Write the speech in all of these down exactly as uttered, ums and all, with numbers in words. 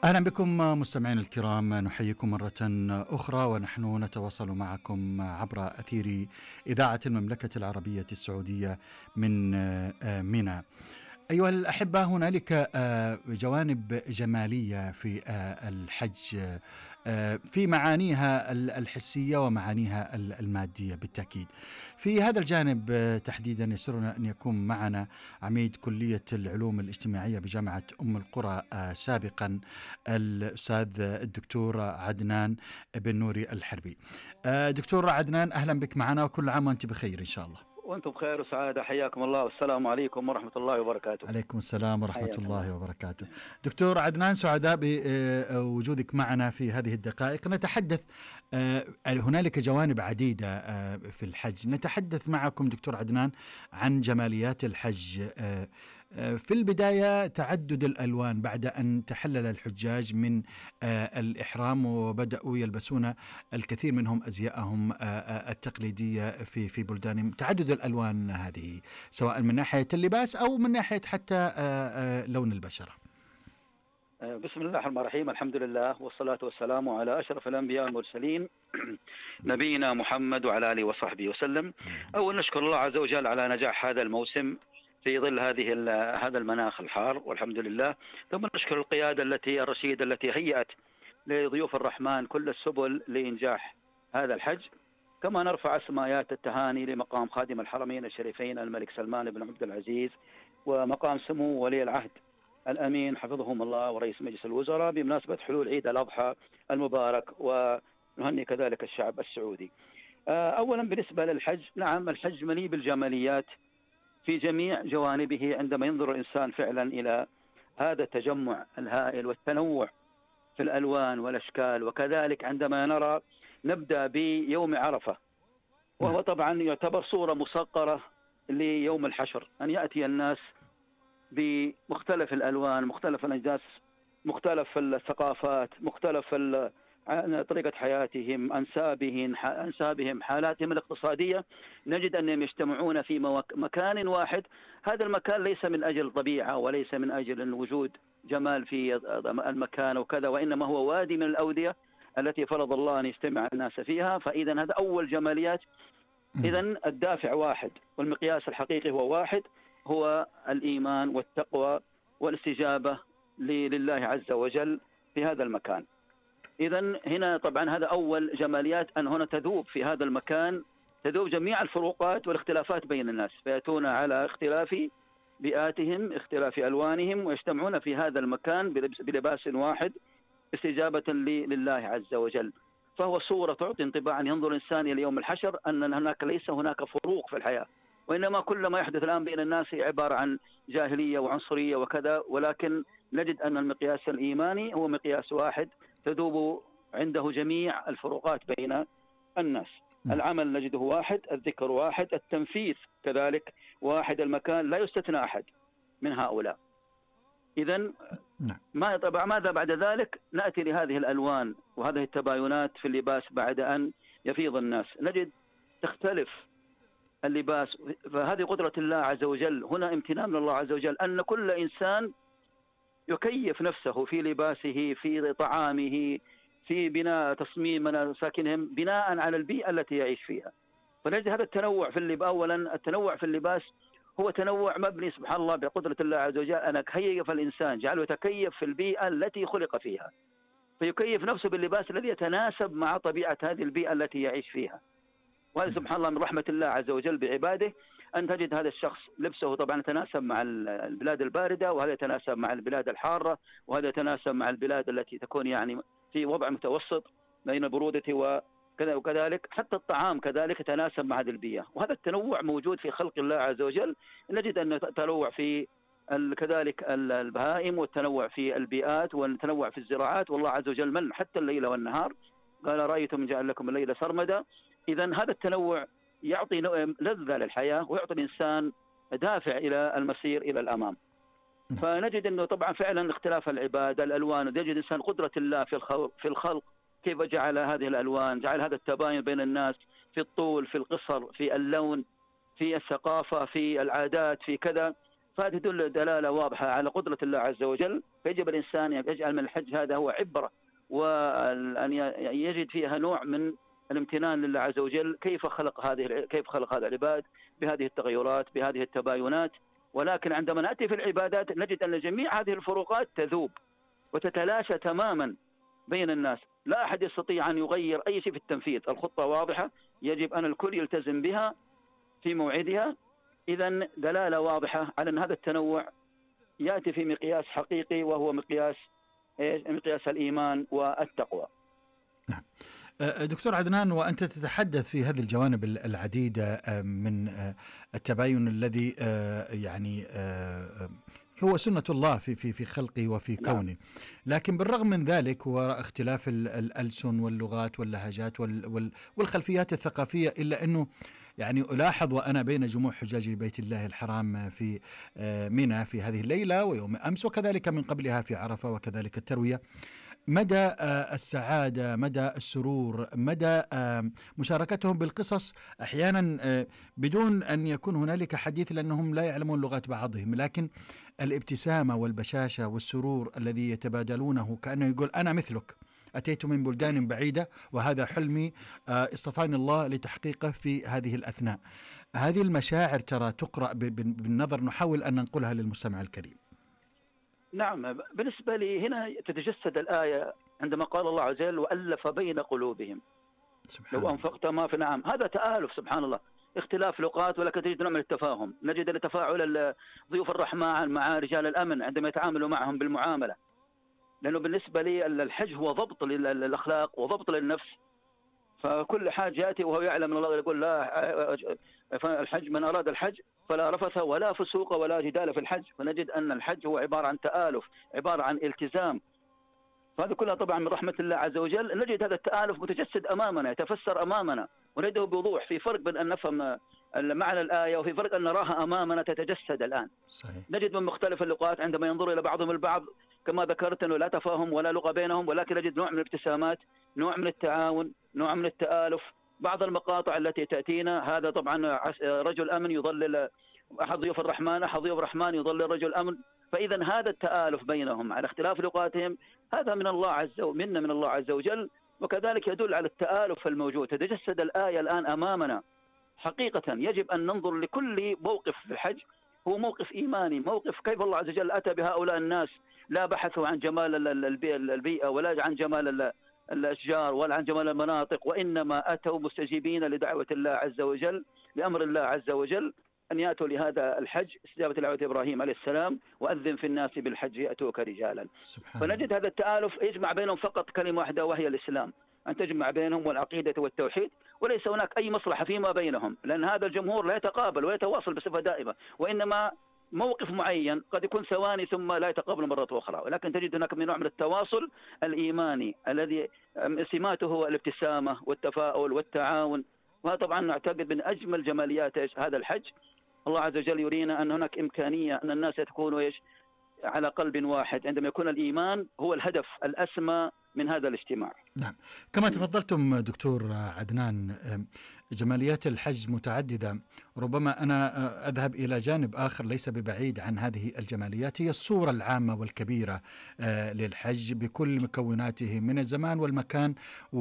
أهلا بكم مستمعين الكرام، نحييكم مرة أخرى ونحن نتواصل معكم عبر أثير إذاعة المملكة العربية السعودية من منى. أيها الأحبة، هنالك جوانب جمالية في الحج في معانيها الحسية ومعانيها المادية بالتأكيد. في هذا الجانب تحديدا يسرنا أن يكون معنا عميد كلية العلوم الاجتماعية بجامعة أم القرى سابقا الأستاذ الدكتور عدنان بن نوري الحربي. دكتور عدنان، أهلا بك معنا وكل عام وأنت بخير إن شاء الله. وأنتم بخير وسعادة، حياكم الله والسلام عليكم ورحمة الله وبركاته. عليكم السلام ورحمة الله وبركاته. دكتور عدنان، سعداء بوجودك معنا في هذه الدقائق. نتحدث هنالك جوانب عديدة في الحج، نتحدث معكم دكتور عدنان عن جماليات الحج. في البداية تعدد الألوان بعد أن تحلل الحجاج من الإحرام وبدأوا يلبسون الكثير منهم أزياءهم التقليدية في في بلدانهم. تعدد الألوان هذه سواء من ناحية اللباس أو من ناحية حتى لون البشرة. بسم الله الرحمن الرحيم، الحمد لله والصلاة والسلام على أشرف الأنبياء والمرسلين نبينا محمد وعلى آله وصحبه وسلم. أول نشكر الله عز وجل على نجاح هذا الموسم في ظل هذه هذا المناخ الحار والحمد لله، ثم نشكر القيادة التي الرشيدة التي هيأت لضيوف الرحمن كل السبل لإنجاح هذا الحج. كما نرفع سمايات التهاني لمقام خادم الحرمين الشريفين الملك سلمان بن عبد العزيز ومقام سمو ولي العهد الأمين حفظهم الله ورئيس مجلس الوزراء بمناسبة حلول عيد الأضحى المبارك، ونهني كذلك الشعب السعودي. أولا بالنسبة للحج، نعم الحج مليء بالجماليات في جميع جوانبه عندما ينظر الإنسان فعلا إلى هذا التجمع الهائل والتنوع في الألوان والأشكال. وكذلك عندما نرى نبدأ بيوم عرفة، وهو طبعا يعتبر صورة مصغرة ليوم الحشر، أن يأتي الناس بمختلف الألوان، مختلف الأجناس، مختلف الثقافات، مختلف طريقة حياتهم، أنسابهم أنسابهم حالاتهم الاقتصادية. نجد أنهم يجتمعون في مكان واحد. هذا المكان ليس من أجل طبيعة وليس من أجل وجود جمال في المكان وكذا، وإنما هو وادي من الأودية التي فرض الله أن يجتمع الناس فيها. فإذا هذا أول جماليات. إذا الدافع واحد والمقياس الحقيقي هو واحد، هو الإيمان والتقوى والاستجابة لله عز وجل في هذا المكان. إذن هنا طبعا هذا أول جماليات، أن هنا تذوب في هذا المكان، تذوب جميع الفروقات والاختلافات بين الناس، فيأتون على اختلاف بيئاتهم، اختلاف ألوانهم، ويجتمعون في هذا المكان بلباس واحد استجابة لله عز وجل. فهو صورة تعطي انطباعا ينظر الإنسان إلى يوم الحشر أن هناك ليس هناك فروق في الحياة، وإنما كل ما يحدث الآن بين الناس عبارة عن جاهلية وعنصرية وكذا، ولكن نجد أن المقياس الإيماني هو مقياس واحد تذوب عنده جميع الفروقات بين الناس. العمل نجده واحد، الذكر واحد، التنفيذ كذلك واحد، المكان لا يستثنى أحد من هؤلاء. إذن ما طبعا ماذا بعد ذلك؟ نأتي لهذه الألوان وهذه التباينات في اللباس بعد أن يفيض الناس. نجد تختلف اللباس، فهذه قدرة الله عز وجل. هنا امتنان من الله عز وجل أن كل إنسان يكيف نفسه في لباسه، في طعامه، في بناء تصميم مساكنهم بناء على البيئة التي يعيش فيها. فنجد هذا التنوع في اللباس. أولا التنوع في اللباس هو تنوع مبني سبحان الله بقدرة الله عز وجل أن كيف الإنسان، جعله يتكيف في البيئة التي خلق فيها، فيكيف نفسه باللباس الذي يتناسب مع طبيعة هذه البيئة التي يعيش فيها. وهذا سبحان الله من رحمة الله عز وجل بعباده، أن تجد هذا الشخص لبسه طبعا يتناسب مع البلاد الباردة، وهذا يتناسب مع البلاد الحارة، وهذا يتناسب مع البلاد التي تكون يعني في وضع متوسط بين البرودة وكذا، وكذلك حتى الطعام كذلك يتناسب مع هذه البيئة. وهذا التنوع موجود في خلق الله عز وجل. نجد أن التنوع في كذلك البهائم، والتنوع في البيئات، والتنوع في الزراعات. والله عز وجل من حتى الليل والنهار قال رأيتم جعل لكم الليل سرمدا. إذن هذا التنوع يعطي لذة للحياة ويعطي الإنسان دافع إلى المسير إلى الأمام. فنجد أنه طبعا فعلا اختلاف العباد الألوان، يجد الإنسان قدرة الله في الخلق, في الخلق كيف جعل هذه الألوان، جعل هذا التباين بين الناس في الطول، في القصر، في اللون، في الثقافة، في العادات، في كذا. فهذه تدل دلالة واضحة على قدرة الله عز وجل. فيجب الإنسان أن يجعل من الحج هذا هو عبرة، وأن يجد فيها نوع من الامتنان لله عز وجل كيف خلق هذه كيف خلق هذا العباد بهذه التغيرات بهذه التباينات. ولكن عندما نأتي في العبادات نجد أن جميع هذه الفروقات تذوب وتتلاشى تماما بين الناس. لا أحد يستطيع أن يغير أي شيء في التنفيذ. الخطة واضحة، يجب أن الكل يلتزم بها في موعدها. إذن دلالة واضحة على أن هذا التنوع يأتي في مقياس حقيقي، وهو مقياس مقياس الإيمان والتقوى. نعم. دكتور عدنان، وأنت تتحدث في هذه الجوانب العديدة من التباين الذي يعني هو سنة الله في في في خلقه وفي كونه، لكن بالرغم من ذلك وراء اختلاف الألسن واللغات واللهجات والخلفيات الثقافية، إلا أنه يعني ألاحظ وأنا بين جموع حجاج بيت الله الحرام في منى في هذه الليلة ويوم أمس، وكذلك من قبلها في عرفة وكذلك التروية، مدى السعادة، مدى السرور، مدى مشاركتهم بالقصص أحيانا بدون أن يكون هنالك حديث لأنهم لا يعلمون لغات بعضهم، لكن الابتسامة والبشاشة والسرور الذي يتبادلونه كأنه يقول أنا مثلك، أتيت من بلدان بعيدة وهذا حلمي اصطفاني الله لتحقيقه في هذه الأثناء. هذه المشاعر ترى تقرأ بالنظر، نحاول أن ننقلها للمستمع الكريم. نعم، بالنسبة لي هنا تتجسد الآية عندما قال الله عز وجل وألف بين قلوبهم لو أنفقت ما في. نعم، هذا تآلف سبحان الله، اختلاف لغات ولكن تجد نوع من التفاهم. نجد التفاعل ضيوف الرحمن مع رجال الأمن عندما يتعاملوا معهم بالمعاملة، لأنه بالنسبة لي الحج هو ضبط للأخلاق وضبط للنفس. فكل حاج يأتي وهو يعلم أن الله يقول لا الحج من أراد الحج فلا رفث ولا فسوق ولا جدال في الحج. فنجد أن الحج هو عبارة عن تآلف، عبارة عن التزام. فهذا كلها طبعا من رحمة الله عز وجل. نجد هذا التآلف متجسد أمامنا، يتفسر أمامنا، ونجده بوضوح. في فرق بين أن نفهم معنى الآية وفي فرق أن نراها أمامنا تتجسد الآن. صحيح. نجد من مختلف اللغات عندما ينظر إلى بعضهم البعض كما ذكرت أنه لا تفاهم ولا لغة بينهم، ولكن نجد نوع من الابتسامات، نوع من التعاون، نوع من التآلف. بعض المقاطع التي تأتينا هذا طبعا رجل أمن يضلل أحد ضيوف الرحمن، أحد ضيوف الرحمن يضلل رجل أمن. فإذا هذا التآلف بينهم على اختلاف لغاتهم هذا من الله عز وجل، منا من الله عز وجل، وكذلك يدل على التآلف الموجود. تتجسد الآية الآن أمامنا حقيقة. يجب أن ننظر لكل موقف في الحج هو موقف إيماني، موقف كيف الله عز وجل أتى بهؤلاء الناس، لا بحثوا عن جمال البيئة ولا عن جمال الأشجار ولا عن جمال المناطق، وإنما أتوا مستجيبين لدعوة الله عز وجل، لأمر الله عز وجل أن يأتوا لهذا الحج استجابة دعوة إبراهيم عليه السلام وأذن في الناس بالحج يأتوك رجالا. فنجد هذا التآلف يجمع بينهم فقط كلمة واحدة وهي الإسلام، أن تجمع بينهم والعقيدة والتوحيد، وليس هناك أي مصلحة فيما بينهم، لأن هذا الجمهور لا يتقابل ويتواصل بصفة دائمة، وإنما موقف معين قد يكون ثواني ثم لا يتقابل مرة أخرى. ولكن تجد هناك من نوع من التواصل الإيماني الذي سماته هو الابتسامة والتفاؤل والتعاون. وهذا طبعا نعتقد من أجمل جماليات هذا الحج. الله عز وجل يرينا أن هناك إمكانية أن الناس يكونوا إيش على قلب واحد عندما يكون الإيمان هو الهدف الأسمى من هذا الاجتماع. نعم، كما تفضلتم دكتور عدنان، جماليات الحج متعددة. ربما أنا أذهب إلى جانب آخر ليس ببعيد عن هذه الجماليات، هي الصورة العامة والكبيرة للحج بكل مكوناته من الزمان والمكان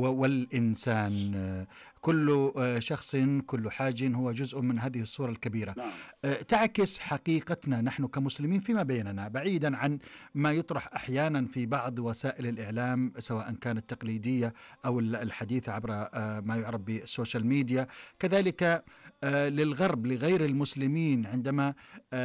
والإنسان. كل شخص كل حاج هو جزء من هذه الصورة الكبيرة. تعكس حقيقتنا نحن كمسلمين فيما بيننا، بعيدا عن ما يطرح أحيانا في بعض وسائل الإعلام سواء كانت تقليدية أو الحديث عبر ما يعرف بالسوشيال ميديا. كذلك للغرب لغير المسلمين عندما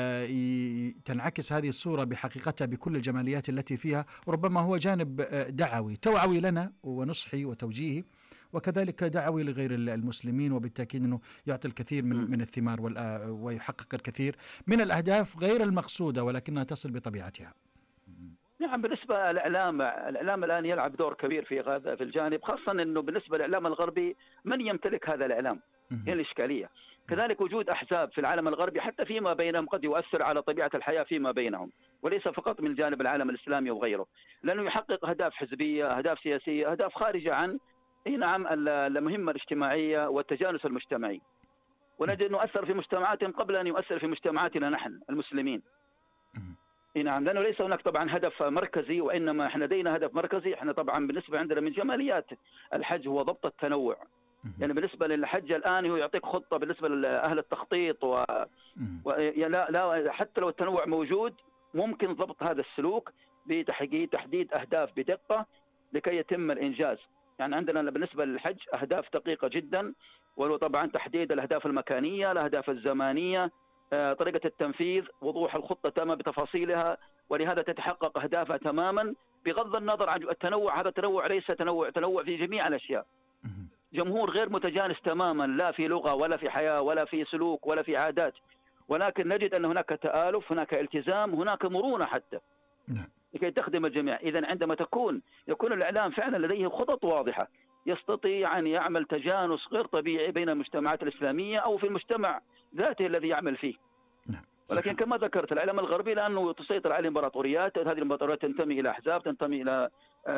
تنعكس هذه الصورة بحقيقتها بكل الجماليات التي فيها، وربما هو جانب دعوي توعوي لنا ونصحي وتوجيهي، وكذلك دعوي لغير المسلمين، وبالتأكيد أنه يعطي الكثير من من الثمار ويحقق الكثير من الأهداف غير المقصودة ولكنها تصل بطبيعتها. نعم، بالنسبة للإعلام، الإعلام الآن يلعب دور كبير في هذا في الجانب، خاصة أنه بالنسبة للإعلام الغربي من يمتلك هذا الإعلام؟ هي الإشكالية. كذلك وجود أحزاب في العالم الغربي حتى فيما بينهم قد يؤثر على طبيعة الحياة فيما بينهم، وليس فقط من جانب العالم الإسلامي وغيره، لأنه يحقق أهداف حزبية، أهداف سياسية، أهداف خارجة عن نعم المهمة الاجتماعية والتجانس المجتمعي. ونجد أنه أثر في مجتمعاتهم قبل أن يؤثر في مجتمعاتنا نحن المسلمين. نعم، لأنه ليس هناك طبعا هدف مركزي، وإنما احنا لدينا هدف مركزي. احنا طبعا بالنسبة عندنا من جماليات الحج هو ضبط التنوع. يعني بالنسبة للحج الآن هو يعطيك خطة بالنسبة لأهل التخطيط و... و... لا... لا حتى لو التنوع موجود ممكن ضبط هذا السلوك بتحقيق تحديد أهداف بدقة لكي يتم الإنجاز. يعني عندنا بالنسبة للحج أهداف دقيقة جدا، ولو طبعا تحديد الأهداف المكانية، الأهداف الزمانية، طريقة التنفيذ، وضوح الخطة تماما بتفاصيلها، ولهذا تتحقق أهدافها تماما بغض النظر عن التنوع. هذا التنوع ليس تنوع تنوع في جميع الأشياء. جمهور غير متجانس تماما، لا في لغة ولا في حياة ولا في سلوك ولا في عادات، ولكن نجد أن هناك تآلف، هناك التزام، هناك مرونة حتى لكي تخدم الجميع. إذن عندما تكون يكون الإعلام فعلا لديه خطط واضحة، يستطيع أن يعمل تجانس غير طبيعي بين المجتمعات الإسلامية أو في المجتمع ذاته الذي يعمل فيه. ولكن كما ذكرت الإعلام الغربي لأنه تسيطر عليه الإمبراطوريات، هذه الإمبراطوريات تنتمي إلى أحزاب، تنتمي إلى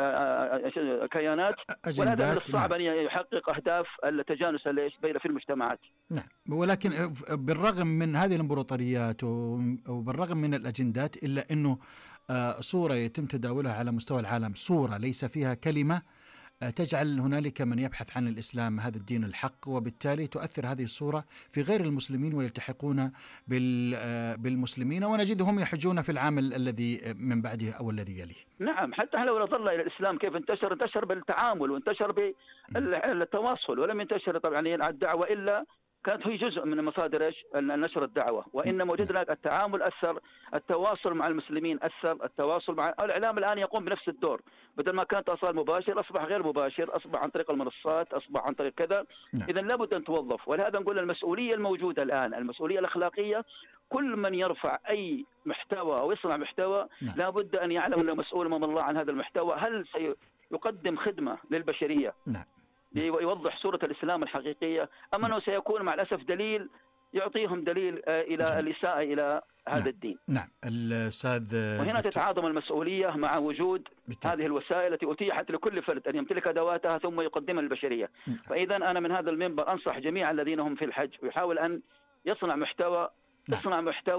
كيانات، وهذا من الصعب أن يحقق أهداف التجانس بين في المجتمعات. نعم، ولكن بالرغم من هذه الإمبراطوريات وبالرغم من الأجندات إلا أنه صورة يتم تداولها على مستوى العالم، صورة ليس فيها كلمة تجعل هنالك من يبحث عن الإسلام هذا الدين الحق، وبالتالي تؤثر هذه الصورة في غير المسلمين ويلتحقون بالمسلمين، ونجدهم يحجون في العام الذي من بعده أو الذي يليه. نعم، حتى لو نظرنا إلى الإسلام كيف انتشر، انتشر بالتعامل وانتشر بالتواصل، ولم ينتشر طبعا الدعوة إلا كانت هي جزء من مصادر نشر الدعوة، وإنما وجد هناك التعامل أثر، التواصل مع المسلمين أثر، التواصل مع الإعلام الآن يقوم بنفس الدور، بدل ما كان اتصال مباشر أصبح غير مباشر، أصبح عن طريق المنصات، أصبح عن طريق كذا. إذن لابد أن توظف، ولهذا نقول المسؤولية الموجودة الآن، المسؤولية الأخلاقية، كل من يرفع أي محتوى أو يصنع محتوى نعم. لابد أن يعلم أنه مسؤول أمام الله عن هذا المحتوى، هل سيقدم خدمة للبشرية نعم. يوضح صورة الإسلام الحقيقية، أم أنه سيكون مع الأسف دليل يعطيهم دليل إلى الإساءة إلى هذا نعم. الدين. نعم الأستاذ. وهنا تتعاظم المسؤولية مع وجود بالتالي. هذه الوسائل التي أتيحت لكل فرد أن يمتلك أدواتها ثم يقدمها للبشرية. نعم. فإذا أنا من هذا المنبر أنصح جميع الذين هم في الحج ويحاول أن يصنع محتوى، نعم. يصنع محتوى